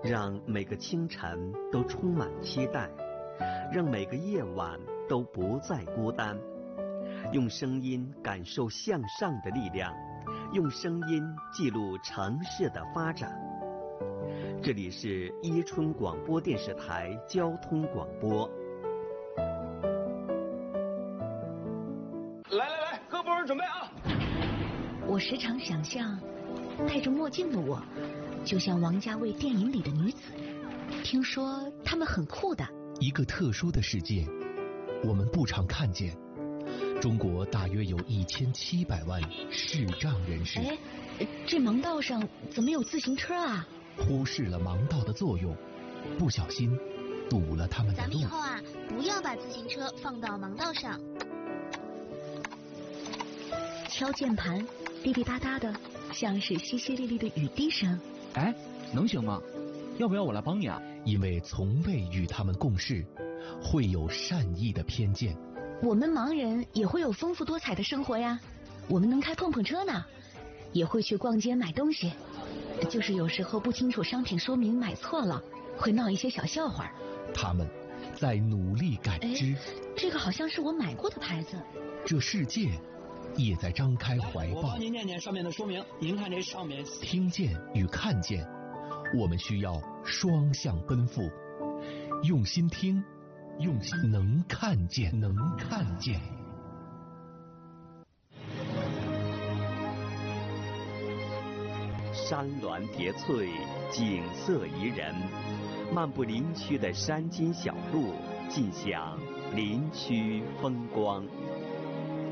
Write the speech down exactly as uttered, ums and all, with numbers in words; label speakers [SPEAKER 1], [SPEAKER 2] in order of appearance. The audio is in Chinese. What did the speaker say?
[SPEAKER 1] 让每个清晨都充满期待，让每个夜晚都不再孤单。用声音感受向上的力量，用声音记录城市的发展。这里是伊春广播电视台交通广播。
[SPEAKER 2] 来来来，各部门准备啊！
[SPEAKER 3] 我时常想象，戴着墨镜的我，就像王家卫电影里的女子。听说她们很酷的。
[SPEAKER 4] 一个特殊的世界，我们不常看见。中国大约有一千七百万视障人士。
[SPEAKER 3] 哎，这盲道上怎么有自行车啊？
[SPEAKER 4] 忽视了盲道的作用，不小心堵了他们的路。
[SPEAKER 5] 咱们以后啊，不要把自行车放到盲道上。
[SPEAKER 3] 敲键盘，滴滴答答的，像是淅淅沥沥的雨滴声。
[SPEAKER 6] 哎，能行吗？要不要我来帮你啊？
[SPEAKER 4] 因为从未与他们共事，会有善意的偏见。
[SPEAKER 3] 我们盲人也会有丰富多彩的生活呀，我们能开碰碰车呢，也会去逛街买东西，就是有时候不清楚商品说明买错了，会闹一些小笑话。
[SPEAKER 4] 他们在努力感知。
[SPEAKER 3] 这个好像是我买过的牌子。
[SPEAKER 4] 这世界也在张开怀抱。
[SPEAKER 7] 我帮您念念上面的说明，您看这上面。
[SPEAKER 4] 听见与看见，我们需要双向奔赴，用心听，用心能看见，能看见。
[SPEAKER 1] 山峦叠翠，景色宜人，漫步林区的山间小路，尽享林区风光。